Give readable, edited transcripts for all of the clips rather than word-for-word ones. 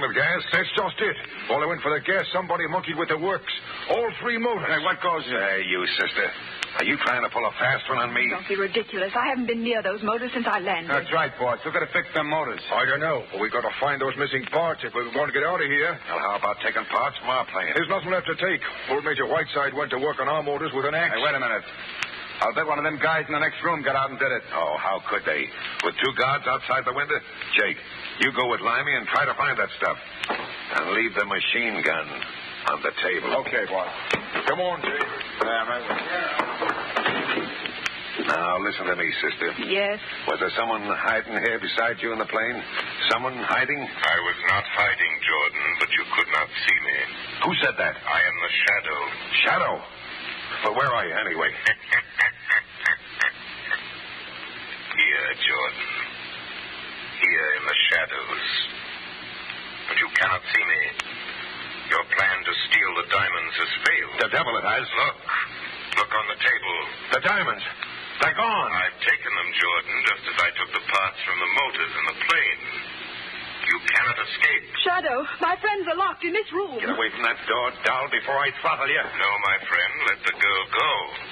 with gas? That's just it. While I went for the gas, somebody monkeyed with the works. All 3 motors. Hey, what goes... Hey, you, sister. Are you trying to pull a fast one on me? Don't be ridiculous. I haven't been near those motors since I landed. That's right, boss. We've got to fix them motors. I don't know. But we got to find those missing parts if we're going to get out of here. Well, how about taking parts from our plane? There's nothing left to take. Old Major Whiteside went to work on our motors with an axe. Hey, wait a minute. I'll bet one of them guys in the next room got out and did it. Oh, how could they? With 2 guards outside the window? Jake, you go with Limey and try to find that stuff. And leave the machine gun on the table. Okay, boss. Come on, Jake. Now, listen to me, sister. Yes? Was there someone hiding here beside you in the plane? Someone hiding? I was not hiding, Jordan, but you could not see me. Who said that? I am the Shadow. Shadow? But where are you, anyway? Here, Jordan. Here in the shadows. But you cannot see me. Your plan to steal the diamonds has failed. The devil it has. Look. Look on the table. The diamonds. They're gone. I've taken them, Jordan, just as I took the parts from the motors in the plane. You cannot escape. Shadow, my friends are locked in this room. Get away from that door, doll, before I throttle you. No, my friend. Let the girl go.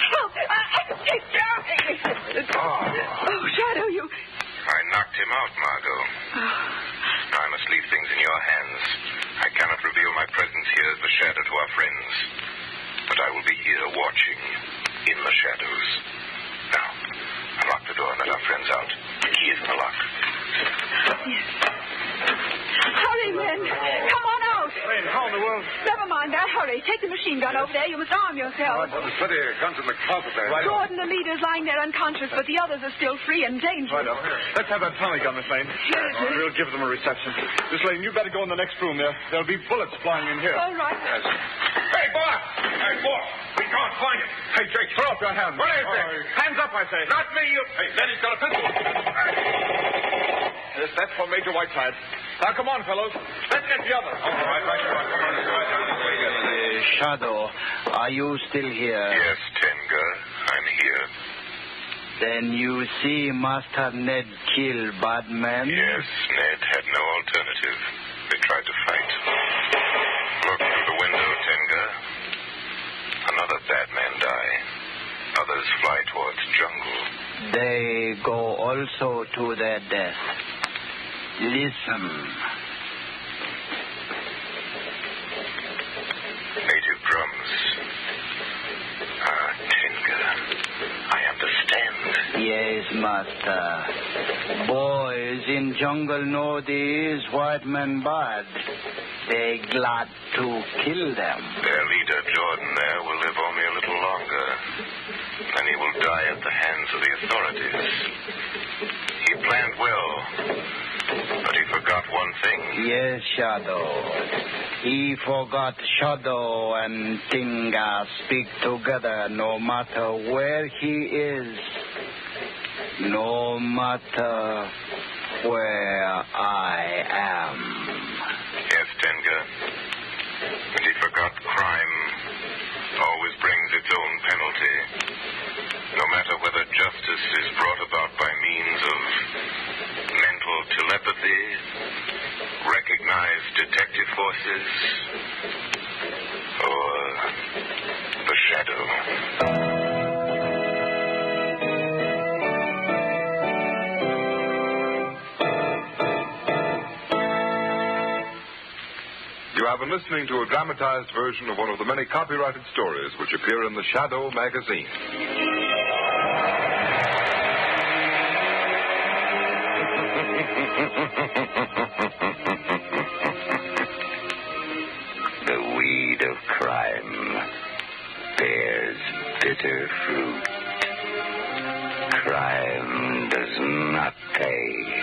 Oh, Shadow, you... I knocked him out, Margot. I must leave things in your hands. I cannot reveal my presence here as the Shadow to our friends. But I will be here watching in the shadows. Now, unlock the door and let our friends out. The key is in the lock. Yes. Hurry, men. Come on out. Hey, how in the world? Never mind that. Hurry. Take the machine gun over there. You must arm yourself. There's plenty of guns in the closet there. Right. Jordan, the leader's lying there unconscious, but the others are still free and dangerous. Right up. Let's have that Tommy gun, Miss Lane. We'll give them a reception. Miss Lane, you better go in the next room there. There'll be bullets flying in here. All right. Yes. Hey, boss! Hey, boss! We can't find him. Hey, Jake, throw up your hand. What is it? Hands up, I say. Not me, you... Hey, Lenny's got a pistol. Yes, that's for Major Whiteside. Now, come on, fellows. Let's get the other. All right, come on. Shadow, are you still here? Yes, Tenga, I'm here. Then you see Master Ned kill bad men? Yes, Ned had no alternative. They tried to fight. Look through the window, Tenga. Another bad man die. Others fly towards jungle. They go also to their death. Listen. Native drums. Ah, Tenga. I understand. Yes, Master. Boys in jungle know these white men bad. They glad to kill them. Their leader, Jordan, there, will live only a little longer. Then he will die at the hands of the authorities. He planned well, but he forgot one thing. Yes, Shadow. He forgot Shadow and Tinga speak together no matter where he is. No matter where I am. Yes, Tenga. And he forgot crime always brings its own penalty. No matter whether justice is brought about by means of mental telepathy, recognized detective forces, or the Shadow. You have been listening to a dramatized version of one of the many copyrighted stories which appear in the Shadow magazine. The weed of crime bears bitter fruit. Crime does not pay.